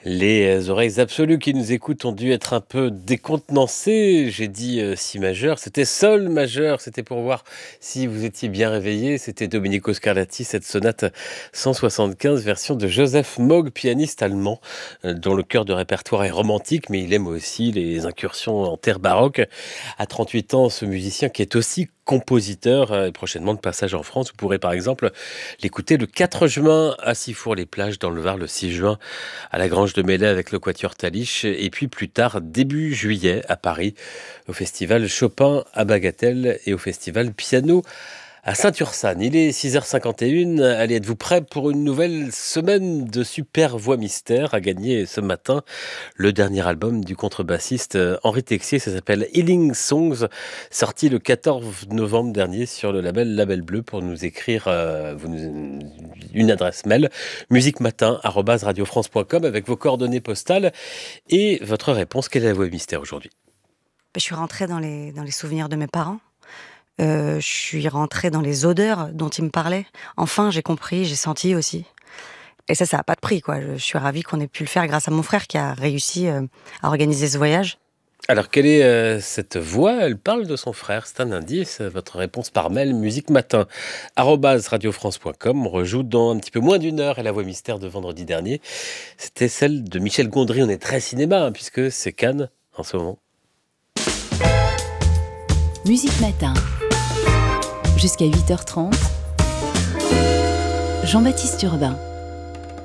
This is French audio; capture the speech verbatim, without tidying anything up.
Les oreilles absolues qui nous écoutent ont dû être un peu décontenancées. J'ai dit euh, si majeur, c'était sol majeur. C'était pour voir si vous étiez bien réveillé. C'était Domenico Scarlatti, cette sonate cent soixante-quinze, version de Joseph Mogg, pianiste allemand, euh, dont le cœur de répertoire est romantique, mais il aime aussi les incursions en terre baroque. À trente-huit ans, ce musicien qui est aussi compositeur, euh, est prochainement de passage en France. Vous pourrez par exemple l'écouter le quatre juin à Sifour-les-Plages dans le Var, le six juin à la Grange de Melay avec le Quatuor Talich, et puis plus tard, début juillet, à Paris, au festival Chopin à Bagatelle et au festival Piano à Saint-Ursanne. Il est six heures cinquante et une. Allez, êtes-vous prêts pour une nouvelle semaine de super voix mystère à gagner ce matin? Le dernier album du contrebassiste Henri Texier, ça s'appelle Healing Songs, sorti le quatorze novembre dernier sur le label Label Bleu. Pour nous écrire euh, vous nous- une adresse mail, musiquematin arobase radiofrance point com, avec vos coordonnées postales et votre réponse. Quelle est la voix mystère aujourd'hui? Je suis rentrée dans les, dans les souvenirs de mes parents. Euh, je suis rentrée dans les odeurs dont ils me parlaient. Enfin, j'ai compris, j'ai senti aussi. Et ça, ça n'a pas de prix, quoi. Je, je suis ravie qu'on ait pu le faire grâce à mon frère qui a réussi euh, à organiser ce voyage. Alors, quelle est euh, cette voix? Elle parle de son frère. C'est un indice. Votre réponse par mail, musiquematin arobase radiofrance point com. On rejoue dans un petit peu moins d'une heure. Et la voix mystère de vendredi dernier, c'était celle de Michel Gondry. On est très cinéma, hein, puisque c'est Cannes en ce moment. Musique Matin, jusqu'à huit heures trente, Jean-Baptiste Urbain.